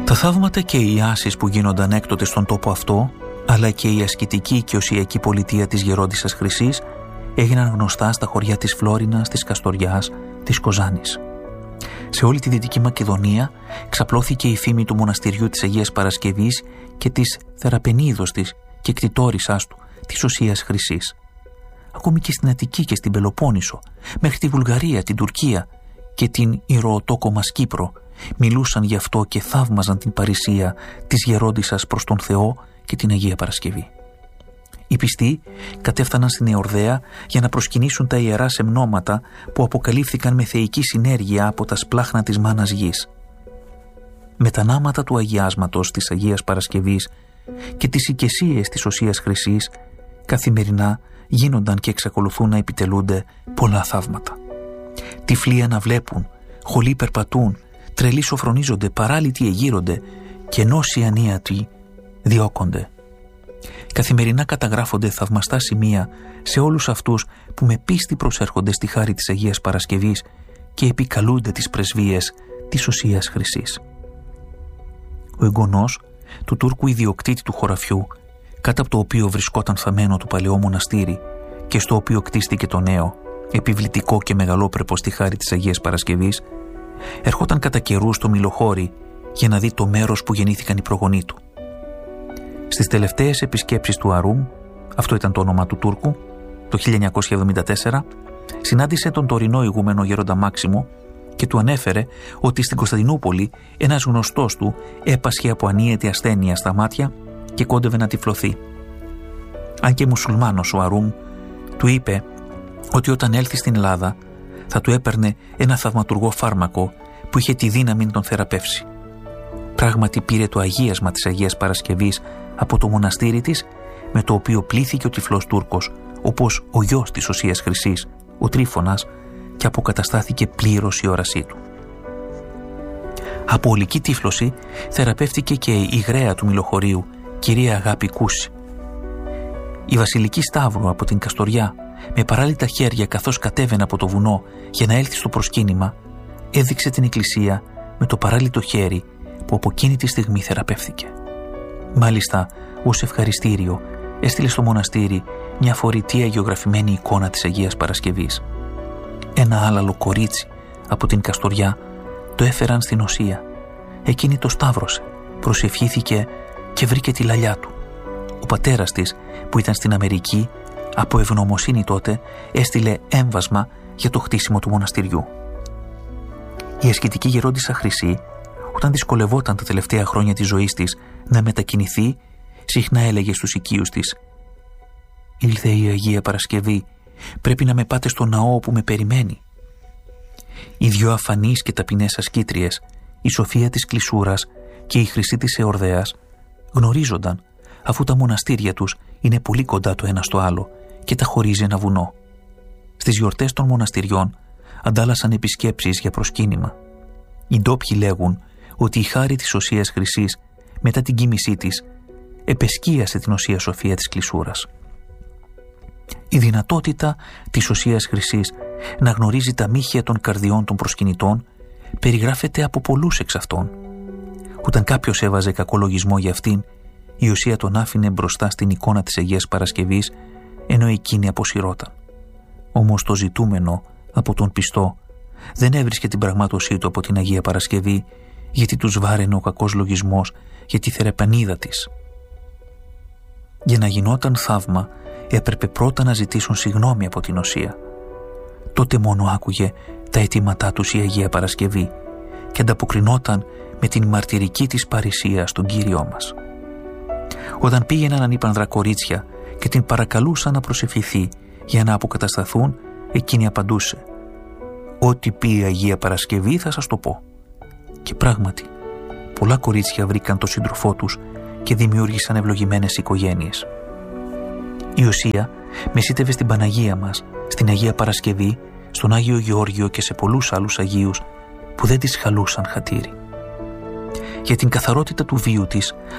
Τα θαύματα και οι άσεις που γίνονταν έκτοτε στον τόπο αυτό, αλλά και η ασκητική και οσιακή πολιτεία της Γερόντισσας Χρυσής έγιναν γνωστά στα χωριά της Φλόρινας, της Καστοριάς, της Κοζάνης. Σε όλη τη Δυτική Μακεδονία ξαπλώθηκε η φήμη του μοναστηριού της Αγίας Παρασκευής και της θεραπενίδος της και κτητόρισσάς του, της Οσίας Χρυσής. Ακόμη και στην Αττική και στην Πελοπόννησο, μέχρι τη Βουλγαρία, την Τουρκία και την Ηρωοτόκο μας Κύπρο, μιλούσαν γι' αυτό και θαύμαζαν την παρησία της Γερόντισσας προς τον Θεό και την Αγία Παρασκευή. Οι πιστοί κατέφταναν στην Εορδαία για να προσκυνήσουν τα ιερά σεμνώματα που αποκαλύφθηκαν με θεϊκή συνέργεια από τα σπλάχνα της Μάνας Γης. Με τα νάματα του αγιάσματος της Αγίας Παρασκευής και τις οικεσίες της Οσίας Χρυσής καθημερινά γίνονταν και εξακολουθούν να επιτελούνται πολλά θαύματα. Τυφλοί αναβλέπουν, χολοί περπατούν, τρελοί σοφρονίζονται, παράλυτοι εγείρονται και νόσοι ανίατοι διώκονται. Καθημερινά καταγράφονται θαυμαστά σημεία σε όλους αυτούς που με πίστη προσέρχονται στη χάρη της Αγίας Παρασκευής και επικαλούνται τις πρεσβείες της Οσίας Χρυσής. Ο εγγονός του Τούρκου ιδιοκτήτη του χωραφιού, κάτω από το οποίο βρισκόταν θαμμένο το παλαιό μοναστήρι και στο οποίο κτίστηκε το νέο, επιβλητικό και μεγαλόπρεπο στη χάρη της Αγίας Παρασκευής, ερχόταν κατά καιρού στο Μιλοχώρι για να δει το μέρος που γεννήθηκαν οι προγονείς του. Στις τελευταίες επισκέψεις του Αρούμ, αυτό ήταν το όνομα του Τούρκου, το 1974, συνάντησε τον τωρινό ηγούμενο Γέροντα Μάξιμο και του ανέφερε ότι στην Κωνσταντινούπολη ένας γνωστός του έπασχε από ανίατη ασθένεια στα μάτια και κόντευε να τυφλωθεί. Αν και μουσουλμάνος ο Αρούμ, του είπε ότι όταν έλθει στην Ελλάδα θα του έπαιρνε ένα θαυματουργό φάρμακο που είχε τη δύναμη να τον θεραπεύσει. Πράγματι πήρε το αγίασμα της Αγίας Παρασκευής από το μοναστήρι της, με το οποίο πλήθηκε ο τυφλός Τούρκος, όπως ο γιος της Οσίας Χρυσής, ο Τρίφωνας, και αποκαταστάθηκε πλήρως η όρασή του. Από ολική τύφλωση θεραπεύτηκε και η γραία του Μιλοχωρίου, κυρία Αγάπη Κούση. Η Βασιλική Σταύρου από την Καστοριά, με παράλυτα χέρια καθώς κατέβαινε από το βουνό για να έλθει στο προσκύνημα, έδειξε την εκκλησία με το παράλυτο χέρι που από εκείνη τη στιγμή θεραπεύθηκε. Μάλιστα, ως ευχαριστήριο, έστειλε στο μοναστήρι μια φορητή αγιογραφημένη εικόνα της Αγίας Παρασκευής. Ένα άλλαλο κορίτσι από την Καστοριά το έφεραν στην Οσία. Εκείνη το σταύρωσε, προσευχήθηκε και βρήκε τη λαλιά του. Ο πατέρας της, που ήταν στην Αμερική, από ευγνωμοσύνη τότε έστειλε έμβασμα για το χτίσιμο του μοναστηριού. Η ασκητική Γερόντισσα Χρυσή, όταν δυσκολευόταν τα τελευταία χρόνια της ζωής της να μετακινηθεί, συχνά έλεγε στους οικείους της: «Ήλθε η Αγία Παρασκευή, πρέπει να με πάτε στο ναό που με περιμένει». Οι δυο αφανείς και ταπεινές ασκήτριες, η Σοφία της Κλεισούρας και η Χρυσή της Εορδαίας, γνωρίζονταν, αφού τα μοναστήρια τους είναι πολύ κοντά το ένα στο άλλο και τα χωρίζει ένα βουνό. Στις γιορτές των μοναστηριών αντάλλασαν επισκέψεις για προσκύνημα. Οι ντόπιοι λέγουν ότι η χάρη της Οσίας Χρυσής, μετά την κοίμησή της, επεσκίασε την Οσία Σοφία της Κλεισούρας. Η δυνατότητα της Οσίας Χρυσής να γνωρίζει τα μύχια των καρδιών των προσκυνητών περιγράφεται από πολλούς εξ αυτών. Όταν κάποιος έβαζε κακολογισμό για αυτήν, η Οσία τον άφηνε μπροστά στην εικόνα της Αγίας Παρασκευής, ενώ εκείνη αποσυρώταν. Όμως το ζητούμενο από τον πιστό δεν έβρισκε την πραγμάτωσή του από την Αγία Παρασκευή, γιατί τους βάραινε ο κακός λογισμός για τη θεραπανίδα της. Για να γινόταν θαύμα, έπρεπε πρώτα να ζητήσουν συγγνώμη από την Οσία. Τότε μόνο άκουγε τα αιτήματά τους η Αγία Παρασκευή και ανταποκρινόταν με την μαρτυρική της παρησία στον Κύριό μας. Όταν πήγαιναν ανήπανδρα κορίτσια και την παρακαλούσαν να προσευχηθεί για να αποκατασταθούν, εκείνη απαντούσε: «Ό,τι πει η Αγία Παρασκευή θα σας το πω». Και πράγματι, πολλά κορίτσια βρήκαν τον σύντροφό τους και δημιούργησαν ευλογημένες οικογένειες. Η Οσία μεσίτευε στην Παναγία μας, στην Αγία Παρασκευή, στον Άγιο Γεώργιο και σε πολλούς άλλους Αγίους που δεν της χαλούσαν χατήρι. Για την καθαρότητα του βίου της